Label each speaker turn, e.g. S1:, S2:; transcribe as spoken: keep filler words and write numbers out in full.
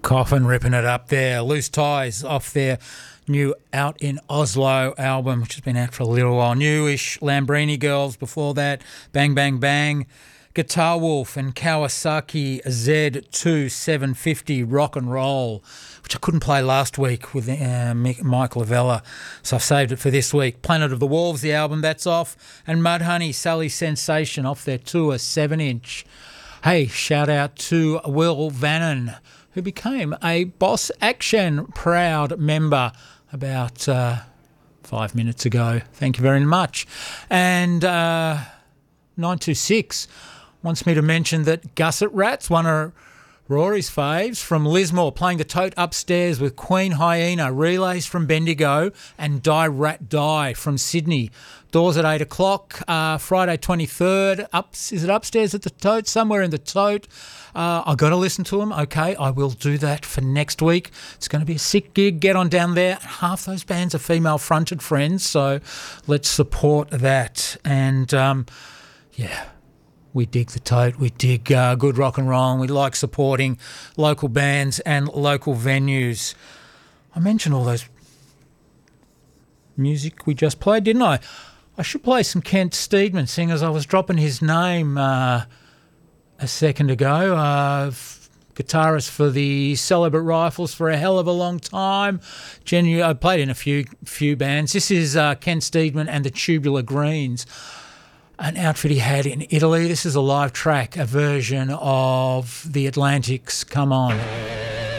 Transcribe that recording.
S1: Coffin ripping it up there. Loose Ties off their new Out in Oslo album, which has been out for a little while. Newish Lambrini Girls before that. Bang Bang Bang. Guitar Wolf and Kawasaki Z two seven fifty Rock and Roll, which I couldn't play last week with uh, Mike Lavella, so I've saved it for this week. Planet of the Wolves, the album, that's off. And Mudhoney, Sally Sensation off their tour seven inch. Hey, shout out to Will Vannon, who became a Boss Action proud member about uh, five minutes ago. Thank you very much. And uh, nine two six wants me to mention that Gusset Rats, one of Rory's faves, from Lismore, playing the tote upstairs with Queen Hyena, Relays from Bendigo, and Die Rat Die from Sydney. Doors at eight o'clock, uh, Friday twenty-third. Up, is it upstairs at the tote? Somewhere in the tote. Uh, I've got to listen to them. Okay, I will do that for next week. It's going to be a sick gig. Get on down there. Half those bands are female-fronted, friends, so let's support that. And, um, yeah, we dig the tote. We dig uh, good rock and roll. And we like supporting local bands and local venues. I mentioned all those music we just played, didn't I? I should play some Kent Steedman, seeing as I was dropping his name uh, a second ago. Uh, f- guitarist for the Celibate Rifles for a hell of a long time. Genu- I played in a few few bands. This is uh, Kent Steedman and the Tubular Greens, an outfit he had in Italy. This is a live track, a version of the Atlantics' Come On.